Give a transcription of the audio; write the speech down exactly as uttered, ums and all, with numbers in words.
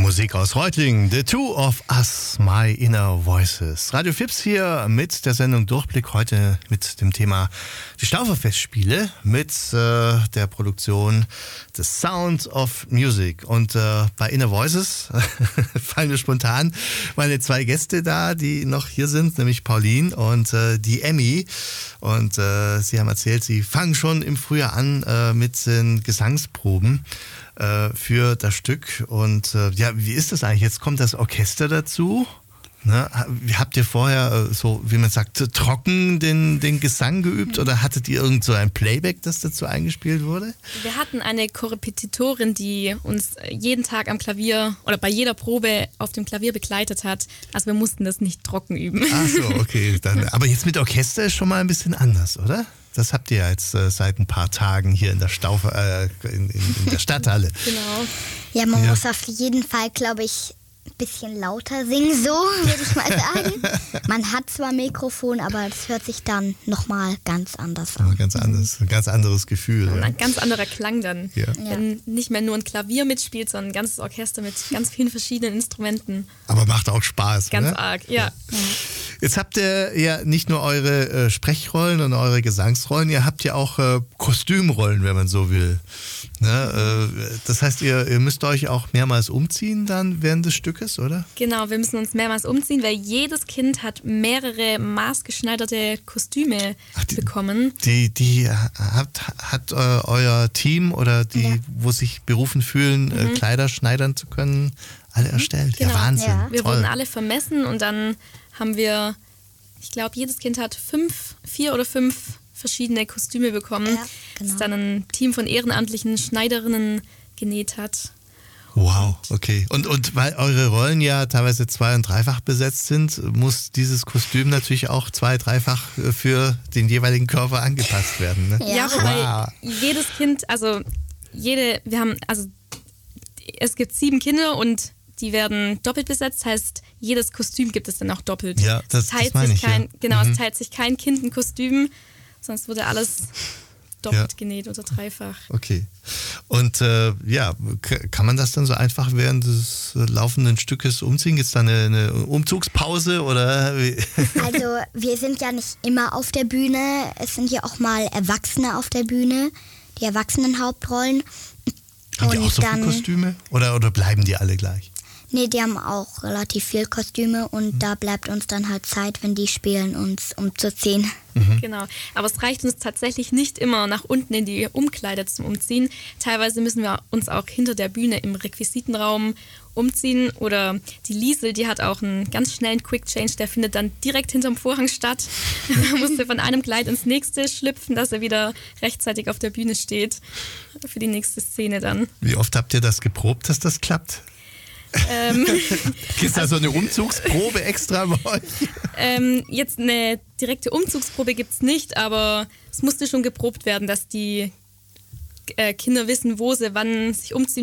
Musik aus Reutlingen, The Two of Us, My Inner Voices. Radio Fips hier mit der Sendung Durchblick, heute mit dem Thema die Stauferfestspiele, mit äh, der Produktion The Sound of Music. Und äh, bei Inner Voices fallen mir spontan meine zwei Gäste da, die noch hier sind, nämlich Pauline und äh, die Emmy. Und äh, sie haben erzählt, sie fangen schon im Frühjahr an äh, mit den Gesangsproben für das Stück. Und äh, ja, wie ist das eigentlich? Jetzt kommt das Orchester dazu. Ne? Habt ihr vorher so, wie man sagt, trocken den, den Gesang geübt oder hattet ihr irgend so ein Playback, das dazu eingespielt wurde? Wir hatten eine Korrepetitorin, die uns jeden Tag am Klavier oder bei jeder Probe auf dem Klavier begleitet hat. Also wir mussten das nicht trocken üben. Ach so, okay. Dann, aber jetzt mit Orchester ist schon mal ein bisschen anders, oder? Das habt ihr jetzt äh, seit ein paar Tagen hier in der Staufe, äh, in, in, in der Stadthalle. Genau. Ja, man Ja. muss auf jeden Fall, glaube ich, ein bisschen lauter singen, so würde ich mal sagen. Man hat zwar Mikrofon, aber das hört sich dann nochmal ganz anders an. Aber ganz anders, ein ganz anderes Gefühl. Und Ja. ein ganz anderer Klang dann. Ja. Wenn nicht mehr nur ein Klavier mitspielt, sondern ein ganzes Orchester mit ganz vielen verschiedenen Instrumenten. Aber macht auch Spaß, Ganz oder? arg, ja. Jetzt habt ihr ja nicht nur eure äh, Sprechrollen und eure Gesangsrollen, ihr habt ja auch äh, Kostümrollen, wenn man so will. Ne? Äh, das heißt, ihr, ihr müsst euch auch mehrmals umziehen dann während des Stückes, oder? Genau, wir müssen uns mehrmals umziehen, weil jedes Kind hat mehrere maßgeschneiderte Kostüme Ach, die- bekommen. Die, die hat, hat äh, euer Team oder die, Ja. wo sich berufen fühlen, äh, Kleider schneidern zu können, alle erstellt. Genau. Ja, Wahnsinn. Ja. Wir Toll. wurden alle vermessen und dann haben wir, ich glaube, jedes Kind hat fünf, vier oder fünf verschiedene Kostüme bekommen, Ja, genau. das dann ein Team von ehrenamtlichen Schneiderinnen genäht hat. Wow, okay. Und, und weil eure Rollen ja teilweise zwei- und dreifach besetzt sind, muss dieses Kostüm natürlich auch zwei-, dreifach für den jeweiligen Körper angepasst werden. Ne? Ja. Ja, wobei Wow. jedes Kind, also jede, wir haben, also es gibt sieben Kinder und die werden doppelt besetzt, heißt, jedes Kostüm gibt es dann auch doppelt. Ja, das- Es teilt das meine sich ich, ja. kein, Genau, Mhm. es teilt sich kein Kind ein Kostüm, sonst wurde alles doppelt Ja. genäht oder dreifach. Okay. Und äh, ja, k- kann man das dann so einfach während des äh, laufenden Stückes umziehen? Gibt es da eine, eine Umzugspause oder? wie? Also wir sind ja nicht immer auf der Bühne, es sind ja auch mal Erwachsene auf der Bühne, die Erwachsenenhauptrollen. Haben die auch so viele dann, Kostüme? Oder, oder bleiben die alle gleich? nee, die haben auch relativ viel Kostüme und da bleibt uns dann halt Zeit, wenn die spielen, uns umzuziehen. Genau. Aber es reicht uns tatsächlich nicht immer nach unten in die Umkleide zum Umziehen. Teilweise müssen wir uns auch hinter der Bühne im Requisitenraum umziehen. Oder die Liesel, die hat auch einen ganz schnellen Quick Change, der findet dann direkt hinterm Vorhang statt. Man musste von einem Kleid ins nächste schlüpfen, dass er wieder rechtzeitig auf der Bühne steht für die nächste Szene dann. Wie oft habt ihr das geprobt, dass das klappt? Ähm, Gibt es da so eine Umzugsprobe extra bei euch? ähm, jetzt eine direkte Umzugsprobe gibt es nicht, aber es musste schon geprobt werden, dass die äh, Kinder wissen, wo sie wann sich umziehen